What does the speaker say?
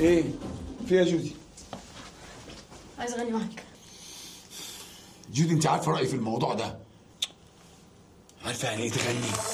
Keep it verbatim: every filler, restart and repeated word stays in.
ايه في يا جودي؟ عايز اغني معاك. جودي انت عارفه رايي في الموضوع ده؟ عارفه يعني ايه تغني؟